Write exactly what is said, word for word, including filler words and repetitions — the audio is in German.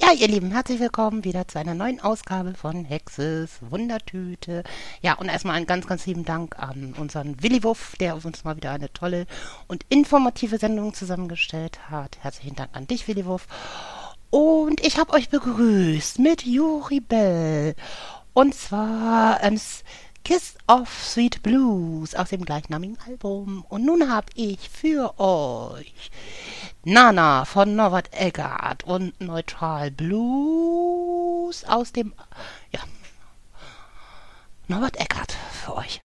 Ja, ihr Lieben, herzlich willkommen wieder zu einer neuen Ausgabe von Hexes Wundertüte. Ja, und erstmal einen ganz, ganz lieben Dank an unseren Willi Wuff, der uns mal wieder eine tolle und informative Sendung zusammengestellt hat. Herzlichen Dank an dich, Willi Wuff. Und ich habe euch begrüßt mit Juri Bell. Und zwar ähm, Kiss of Sweet Blues aus dem gleichnamigen Album. Und nun habe ich für euch Nana von Norbert Eggert und Neutral Blues aus dem, ja, Norbert Eggert für euch.